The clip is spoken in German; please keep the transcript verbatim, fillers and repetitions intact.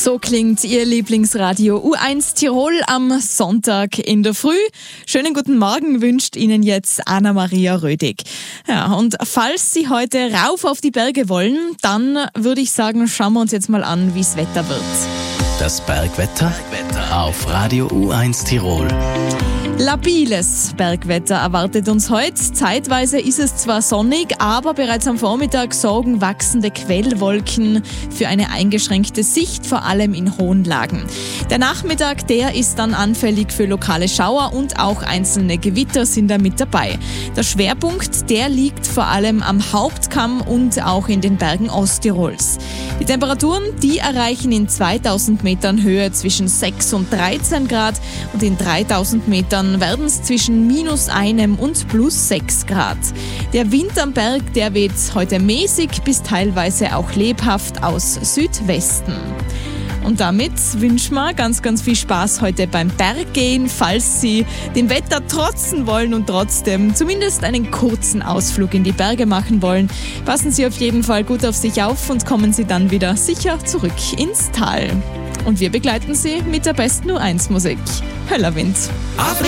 So klingt Ihr Lieblingsradio U eins Tirol am Sonntag in der Früh. Schönen guten Morgen wünscht Ihnen jetzt Anna-Maria Rödig. Ja, und falls Sie heute rauf auf die Berge wollen, dann würde ich sagen, schauen wir uns jetzt mal an, wie es Wetter wird. Das Bergwetter auf Radio U eins Tirol. Labiles Bergwetter erwartet uns heute. Zeitweise ist es zwar sonnig, aber bereits am Vormittag sorgen wachsende Quellwolken für eine eingeschränkte Sicht, vor allem in hohen Lagen. Der Nachmittag, der ist dann anfällig für lokale Schauer und auch einzelne Gewitter sind da mit dabei. Der Schwerpunkt, der liegt vor allem am Hauptkamm und auch in den Bergen Osttirols. Die Temperaturen, die erreichen in zweitausend Metern Höhe zwischen sechs und dreizehn Grad und in dreitausend Metern werden es zwischen minus einem und plus sechs Grad. Der Wind am Berg, der weht heute mäßig bis teilweise auch lebhaft aus Südwesten. Und damit wünschen wir ganz, ganz viel Spaß heute beim Berggehen, falls Sie dem Wetter trotzen wollen und trotzdem zumindest einen kurzen Ausflug in die Berge machen wollen. Passen Sie auf jeden Fall gut auf sich auf und kommen Sie dann wieder sicher zurück ins Tal. Und wir begleiten Sie mit der besten U eins Musik. Höllerwind.